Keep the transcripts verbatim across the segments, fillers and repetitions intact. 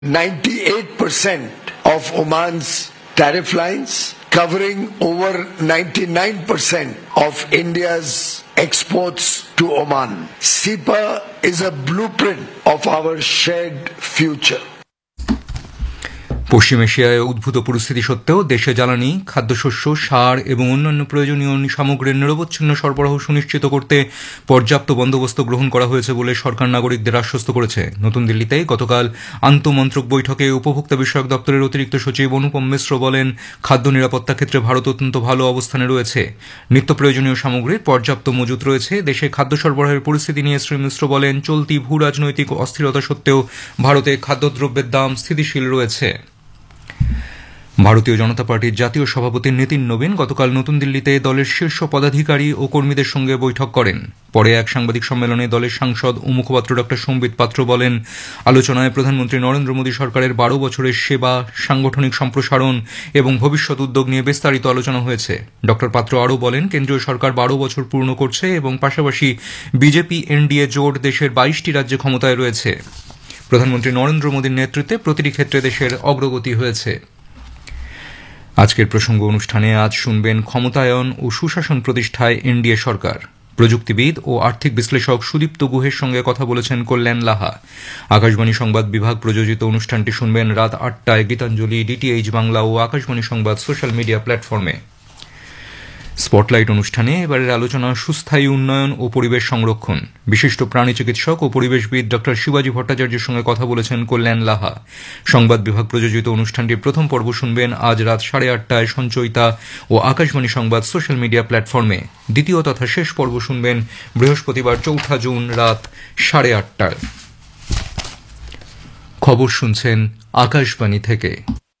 ninety-eight percent of Oman's tariff lines, covering over ninety-nine percent of India's exports to Oman. S I P A is a blueprint of our shared future. পশ্চিম এশিয়ায় উদ্ভূত পরিস্থিতি সত্ত্বেও দেশে জ্বালানি, খাদ্যশস্য, সার এবং অন্যান্য প্রয়োজনীয় সামগ্রীর নিরবচ্ছিন্ন সরবরাহ সুনিশ্চিত করতে পর্যাপ্ত বন্দোবস্ত গ্রহণ করা হয়েছে বলে সরকার নাগরিকদের আশ্বস্ত করেছে। নতুন দিল্লিতে গতকাল আন্তঃমন্ত্রক বৈঠকে উপভোক্তা বিষয়ক দপ্তরের অতিরিক্ত সচিব অনুপম মিশ্র বলেন, খাদ্য নিরাপত্তা ক্ষেত্রে ভারত অত্যন্ত ভালো অবস্থানে রয়েছে। নিত্য প্রয়োজনীয় সামগ্রীর পর্যাপ্ত মজুত রয়েছে। দেশে খাদ্য সরবরাহের পরিস্থিতি নিয়ে শ্রী মিশ্র বলেন, চলতি ভূ রাজনৈতিক অস্থিরতা সত্ত্বেও ভারতে খাদ্যদ্রব্যের দাম স্থিতিশীল রয়েছে। ভারতীয় জনতা পার্টির জাতীয় সভাপতি নীতিন নবীন গতকাল নতুন দিল্লিতে দলের শীর্ষ পদাধিকারী ও কর্মীদের সঙ্গে বৈঠক করেন। পরে এক সাংবাদিক সম্মেলনে দলের সাংসদ ও মুখপাত্র ড সম্বিত পাত্র বলেন, আলোচনায় প্রধানমন্ত্রী নরেন্দ্র মোদী সরকারের বারো বছরের সেবা, সাংগঠনিক সম্প্রসারণ এবং ভবিষ্যৎ উদ্যোগ নিয়ে বিস্তারিত আলোচনা হয়েছে। ড পাত্র আরও বলেন, কেন্দ্রীয় সরকার বারো বছর পূর্ণ করছে এবং পাশাপাশি বিজেপি এনডিএ জোট দেশের বাইশটি রাজ্যে ক্ষমতায় রয়েছে। প্রধানমন্ত্রী নরেন্দ্র মোদীর নেতৃত্বে প্রতিটি ক্ষেত্রে দেশের অগ্রগতি হয়েছে। আজকের প্রসঙ্গ অনুষ্ঠানে আজ শুনবেন ক্ষমতায়ন ও সুশাসন প্রতিষ্ঠায় এনডিএ সরকার। প্রযুক্তিবিদ ও আর্থিক বিশ্লেষক সুদীপ্ত গুহের সঙ্গে কথা বলেছেন কল্যাণ লাহা। আকাশবাণী সংবাদ বিভাগ প্রযোজিত অনুষ্ঠানটি শুনবেন রাত আটটায় গীতাঞ্জলি, ডিটিএইচ বাংলা ও আকাশবাণী সংবাদ সোশ্যাল মিডিয়া প্ল্যাটফর্মে। স্পটলাইট অনুষ্ঠানে এবারের আলোচনা সুস্থায়ী উন্নয়ন ও পরিবেশ সংরক্ষণ। বিশিষ্ট প্রাণী চিকিৎসক ও পরিবেশবিদ ড শিবাজী ভট্টাচার্যের সঙ্গে কথা বলেছেন কল্যাণ লাহা। সংবাদ বিভাগ প্রযোজিত অনুষ্ঠানটির প্রথম পর্ব শুনবেন আজ রাত সাড়ে আটটায় সঞ্চয়িতা ও আকাশবাণী সংবাদ সোশ্যাল মিডিয়া প্ল্যাটফর্মে। দ্বিতীয় তথা শেষ পর্ব শুনবেন বৃহস্পতিবার চৌঠা জুন রাত সাড়ে আটটায়। খবর শুনছেন আকাশবাণী থেকে।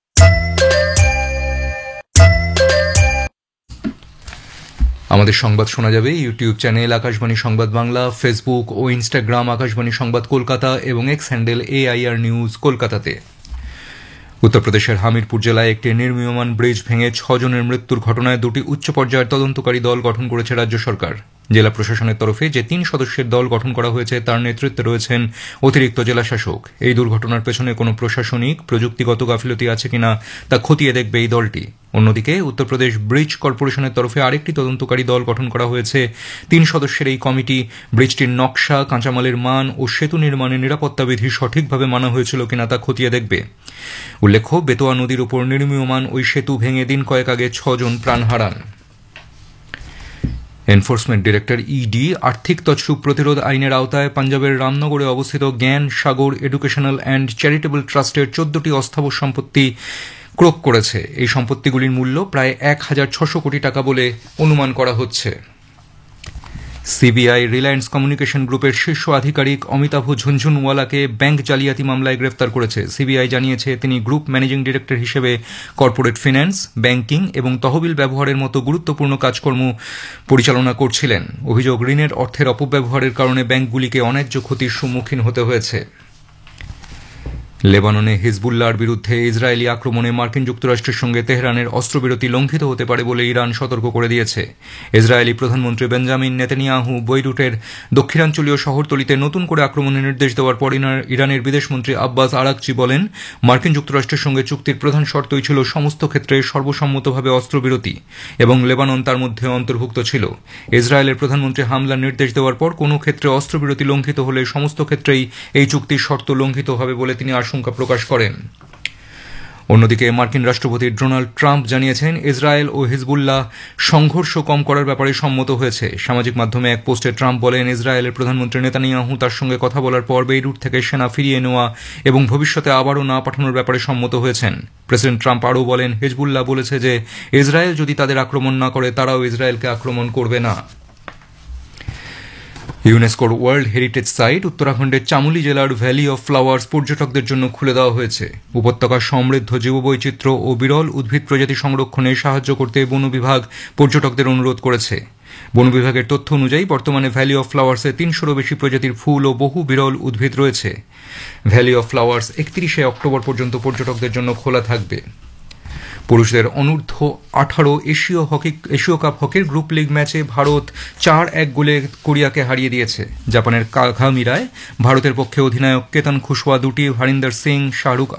আমাদের সংবাদ শোনা যাবে ইউটিউব চ্যানেল আকাশবাণী সংবাদ বাংলা, ফেসবুক ও ইনস্টাগ্রাম আকাশবাণী সংবাদ কলকাতা এবং এক্স হ্যান্ডেল এআইআর নিউজ কলকাতাতে। উত্তরপ্রদেশের হামিরপুর জেলায় একটি নির্মীয়মান ব্রিজ ভেঙে ছজনের মৃত্যুর ঘটনায় দুটি উচ্চ পর্যায়ের তদন্তকারী দল গঠন করেছে রাজ্য সরকার। জেলা প্রশাসনের তরফে যে তিন সদস্যের দল গঠন করা হয়েছে তার নেতৃত্বে রয়েছেন অতিরিক্ত জেলাশাসক। এই দুর্ঘটনার পেছনে কোনো প্রশাসনিক প্রযুক্তিগত গাফিলতি আছে কিনা তা খতিয়ে দেখবে এই দলটি। অন্যদিকে উত্তরপ্রদেশ ব্রিজ কর্পোরেশনের তরফে আরেকটি তদন্তকারী দল গঠন করা হয়েছে। তিন সদস্যের এই কমিটি ব্রিজটির নকশা, কাঁচামালের মান ও সেতু নির্মাণে নিরাপত্তা বিধি সঠিকভাবে মানা হয়েছিল কিনা তা খতিয়ে দেখবে। উল্লেখ্য, বেতোয়া নদীর উপর নির্মীয়মান ওই সেতু ভেঙে দিন কয়েক আগে ছজন প্রাণ হারান। এনফোর্সমেন্ট ডিরেক্টর ইডি আর্থিক তছরূপ প্রতিরোধ আইনের আওতায় পাঞ্জাবের রামনগরে অবস্থিত জ্ঞান সাগর এডুকেশনাল অ্যান্ড চ্যারিটেবল ট্রাস্টের চোদ্দটি অস্থাবর সম্পত্তি ক্রোক করেছে। এই সম্পত্তিগুলির মূল্য প্রায় এক হাজার ছশো কোটি টাকা বলে অনুমান করা হচ্ছে। সিবিআই রিলায়েন্স কমিউনিকেশন গ্রুপের শীর্ষ আধিকারিক অমিতাভ ঝুনঝুনওয়ালাকে ব্যাংক জালিয়াতি মামলায় গ্রেফতার করেছে। সিবিআই জানিয়েছে, তিনি গ্রুপ ম্যানেজিং ডিরেক্টর হিসেবে কর্পোরেট ফিন্যান্স, ব্যাংকিং এবং তহবিল ব্যবহারের মতো গুরুত্বপূর্ণ কাজকর্ম পরিচালনা করছিলেন। অভিযোগ, ঋণের অর্থের অপব্যবহারের কারণে ব্যাংকগুলিকে অন্যায্য ক্ষতির সম্মুখীন হতে হয়েছে। লেবাননে হিজবুল্লাহর বিরুদ্ধে ইসরায়েলি আক্রমণে মার্কিন যুক্তরাষ্ট্রের সঙ্গে তেহরানের অস্ত্রবিরতি লঙ্ঘিত হতে পারে বলে ইরান সতর্ক করে দিয়েছে। ইসরায়েলি প্রধানমন্ত্রী বেঞ্জামিন নেতানিয়াহু বৈরুটের দক্ষিণাঞ্চলীয় শহরতলিতে নতুন করে আক্রমণের নির্দেশ দেওয়ার পর ইরানের বিদেশমন্ত্রী আব্বাস আরাকচি বলেন, মার্কিন যুক্তরাষ্ট্রের সঙ্গে চুক্তির প্রধান শর্তই ছিল সমস্ত ক্ষেত্রে সর্বসম্মতভাবে অস্ত্রবিরতি এবং লেবানন তার মধ্যে অন্তর্ভুক্ত ছিল। ইসরায়েলের প্রধানমন্ত্রী হামলার নির্দেশ দেওয়ার পর কোনো ক্ষেত্রে অস্ত্রবিরতি লঙ্ঘিত হলে সমস্ত ক্ষেত্রেই এই চুক্তির শর্ত লঙ্ঘিত হবে বলে তিনি আশঙ্কা প্রকাশ করেন। অন্যদিকে মার্কিন রাষ্ট্রপতি ডোনাল্ড ট্রাম্প জানিয়েছেন, ইসরায়েল ও হিজবুল্লাহ সংঘর্ষ কম করার ব্যাপারে সম্মত হয়েছে। সামাজিক মাধ্যমে এক পোস্টে ট্রাম্প বলেন, ইসরায়েলের প্রধানমন্ত্রী নেতানিয়াহু তার সঙ্গে কথা বলার পর বেইরুট থেকে সেনা ফিরিয়ে নেওয়া এবং ভবিষ্যতে আবারও না পাঠানোর ব্যাপারে সম্মত হয়েছেন। প্রেসিডেন্ট ট্রাম্প আরও বলেন, হিজবুল্লাহ বলেছে যে ইসরায়েল যদি তাদের আক্রমণ না করে তারাও ইসরায়েলকে আক্রমণ করবে না। ইউনেস্কোর ওয়ার্ল্ড হেরিটেজ সাইট উত্তরাখণ্ডের চামুলি জেলার ভ্যালি অফ ফ্লাওয়ার্স পর্যটকদের জন্য খুলে দেওয়া হয়েছে। উপত্যকার সমৃদ্ধ জীববৈচিত্র্য ও বিরল উদ্ভিদ প্রজাতি সংরক্ষণে সাহায্য করতে বন বিভাগ পর্যটকদের অনুরোধ করেছে। বন বিভাগের তথ্য অনুযায়ী বর্তমানে ভ্যালি অফ ফ্লাওয়ার্সে তিনশোরও বেশি প্রজাতির ফুল ও বহু বিরল উদ্ভিদ রয়েছে। ভ্যালি অফ ফ্লাওয়ার্স একত্রিশে অক্টোবর পর্যন্ত পর্যটকদের জন্য খোলা থাকবে। পুরুষদের অনূর্ধ্ব আঠারো এশীয় হকি এশীয় কাপ হকির গ্রুপ লিগ ম্যাচে ভারত চার এক গোলে কোরিয়াকে হারিয়ে দিয়েছে। জাপানের কাগামিরায় ভারতের পক্ষে অধিনায়ক কেতন খুশওয়া দুটি, হরিন্দর সিং, শাহরুখ